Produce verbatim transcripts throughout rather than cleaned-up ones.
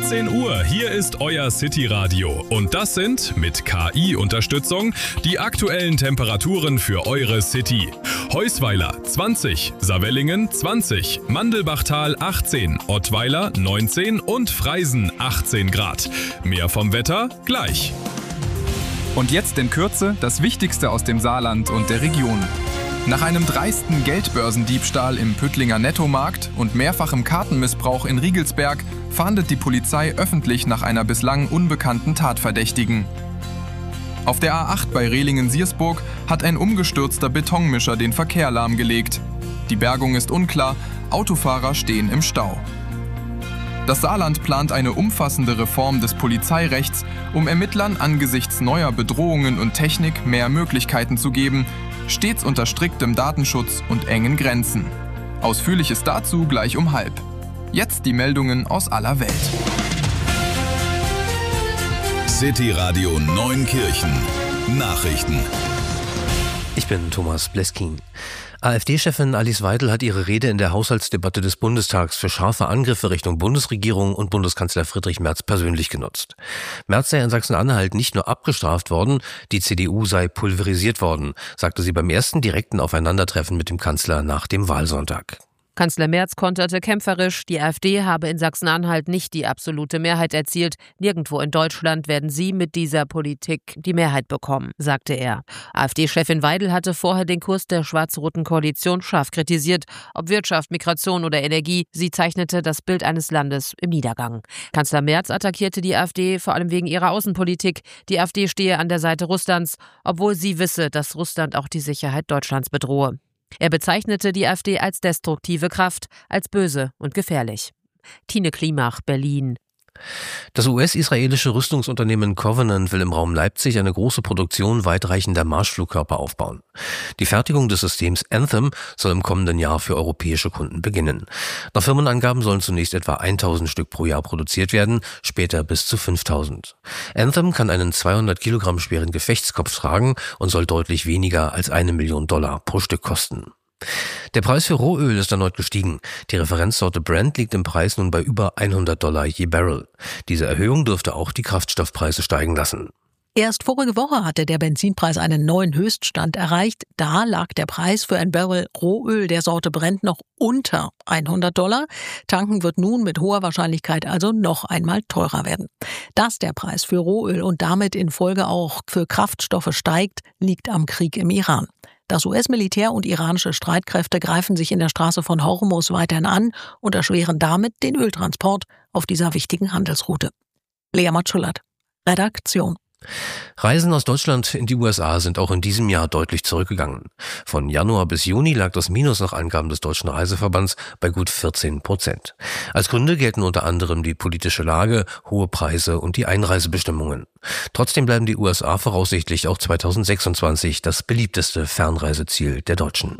siebzehn Uhr, hier ist euer City Radio. Und das sind, mit K I-Unterstützung, die aktuellen Temperaturen für eure City. Heusweiler zwanzig, Savellingen zwanzig, Mandelbachtal achtzehn, Ottweiler neunzehn und Freisen achtzehn Grad. Mehr vom Wetter gleich. Und jetzt in Kürze das Wichtigste aus dem Saarland und der Region. Nach einem dreisten Geldbörsendiebstahl im Püttlinger Nettomarkt und mehrfachem Kartenmissbrauch in Riegelsberg fahndet die Polizei öffentlich nach einer bislang unbekannten Tatverdächtigen. Auf der A acht bei Rehlingen-Siersburg hat ein umgestürzter Betonmischer den Verkehr lahmgelegt. Die Bergung ist unklar, Autofahrer stehen im Stau. Das Saarland plant eine umfassende Reform des Polizeirechts, um Ermittlern angesichts neuer Bedrohungen und Technik mehr Möglichkeiten zu geben, stets unter striktem Datenschutz und engen Grenzen. Ausführliches dazu gleich um halb. Jetzt die Meldungen aus aller Welt. City Radio Neunkirchen. Nachrichten. Ich bin Thomas Bleskin. AfD-Chefin Alice Weidel hat ihre Rede in der Haushaltsdebatte des Bundestags für scharfe Angriffe Richtung Bundesregierung und Bundeskanzler Friedrich Merz persönlich genutzt. Merz sei in Sachsen-Anhalt nicht nur abgestraft worden, die C D U sei pulverisiert worden, sagte sie beim ersten direkten Aufeinandertreffen mit dem Kanzler nach dem Wahlsonntag. Kanzler Merz konterte kämpferisch, die AfD habe in Sachsen-Anhalt nicht die absolute Mehrheit erzielt. Nirgendwo in Deutschland werden sie mit dieser Politik die Mehrheit bekommen, sagte er. AfD-Chefin Weidel hatte vorher den Kurs der schwarz-roten Koalition scharf kritisiert. Ob Wirtschaft, Migration oder Energie, sie zeichnete das Bild eines Landes im Niedergang. Kanzler Merz attackierte die AfD vor allem wegen ihrer Außenpolitik. Die AfD stehe an der Seite Russlands, obwohl sie wisse, dass Russland auch die Sicherheit Deutschlands bedrohe. Er bezeichnete die AfD als destruktive Kraft, als böse und gefährlich. Tine Klimach, Berlin. Das U S-israelische Rüstungsunternehmen Covenant will im Raum Leipzig eine große Produktion weitreichender Marschflugkörper aufbauen. Die Fertigung des Systems Anthem soll im kommenden Jahr für europäische Kunden beginnen. Nach Firmenangaben sollen zunächst etwa tausend Stück pro Jahr produziert werden, später bis zu fünftausend. Anthem kann einen zweihundert Kilogramm schweren Gefechtskopf tragen und soll deutlich weniger als eine Million Dollar pro Stück kosten. Der Preis für Rohöl ist erneut gestiegen. Die Referenzsorte Brent liegt im Preis nun bei über hundert Dollar je Barrel. Diese Erhöhung dürfte auch die Kraftstoffpreise steigen lassen. Erst vorige Woche hatte der Benzinpreis einen neuen Höchststand erreicht. Da lag der Preis für ein Barrel Rohöl der Sorte Brent noch unter hundert Dollar. Tanken wird nun mit hoher Wahrscheinlichkeit also noch einmal teurer werden. Dass der Preis für Rohöl und damit in Folge auch für Kraftstoffe steigt, liegt am Krieg im Iran. Das U S-Militär und iranische Streitkräfte greifen sich in der Straße von Hormuz weiterhin an und erschweren damit den Öltransport auf dieser wichtigen Handelsroute. Lea Matschulat, Redaktion. Reisen aus Deutschland in die U S A sind auch in diesem Jahr deutlich zurückgegangen. Von Januar bis Juni lag das Minus nach Angaben des Deutschen Reiseverbands bei gut vierzehn Prozent. Als Gründe gelten unter anderem die politische Lage, hohe Preise und die Einreisebestimmungen. Trotzdem bleiben die U S A voraussichtlich auch zweitausendsechsundzwanzig das beliebteste Fernreiseziel der Deutschen.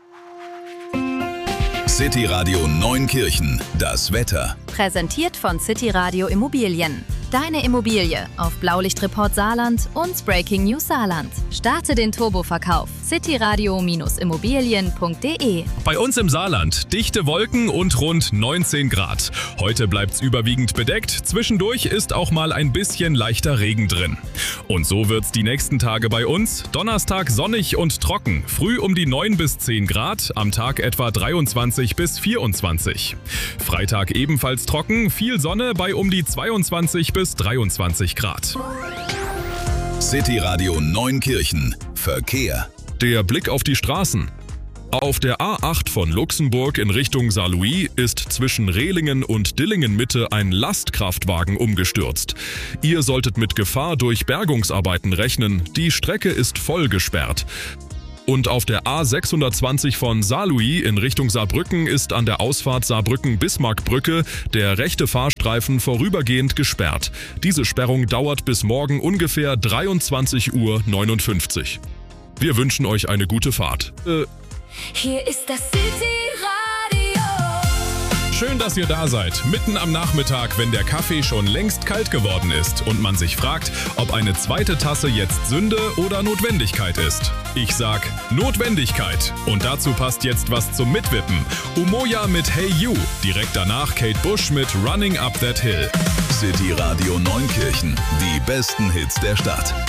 City Radio Neunkirchen, das Wetter. Präsentiert von City Radio Immobilien. Deine Immobilie auf Blaulichtreport Saarland und Breaking News Saarland. Starte den Turboverkauf. cityradio Immobilien punkt de. Bei uns im Saarland dichte Wolken und rund neunzehn Grad. Heute bleibt's überwiegend bedeckt. Zwischendurch ist auch mal ein bisschen leichter Regen drin. Und so wird's die nächsten Tage bei uns. Donnerstag sonnig und trocken. Früh um die neun bis zehn Grad, am Tag etwa dreiundzwanzig bis vierundzwanzig. Freitag ebenfalls trocken, viel Sonne bei um die zweiundzwanzig bis dreiundzwanzig Grad. City Radio Neunkirchen. Verkehr. Der Blick auf die Straßen. Auf der A acht von Luxemburg in Richtung Saarlouis ist zwischen Rehlingen und Dillingen Mitte ein Lastkraftwagen umgestürzt. Ihr solltet mit Gefahr durch Bergungsarbeiten rechnen. Die Strecke ist voll gesperrt. Und auf der A sechshundertzwanzig von Saarlouis in Richtung Saarbrücken ist an der Ausfahrt Saarbrücken-Bismarckbrücke der rechte Fahrstreifen vorübergehend gesperrt. Diese Sperrung dauert bis morgen ungefähr dreiundzwanzig Uhr neunundfünfzig. Wir wünschen euch eine gute Fahrt. Äh Hier ist das City Radio. Schön, dass ihr da seid, mitten am Nachmittag, wenn der Kaffee schon längst kalt geworden ist und man sich fragt, ob eine zweite Tasse jetzt Sünde oder Notwendigkeit ist. Ich sag Notwendigkeit. Und dazu passt jetzt was zum Mitwippen. Umoja mit Hey You, direkt danach Kate Bush mit Running Up That Hill. City Radio Neunkirchen, die besten Hits der Stadt.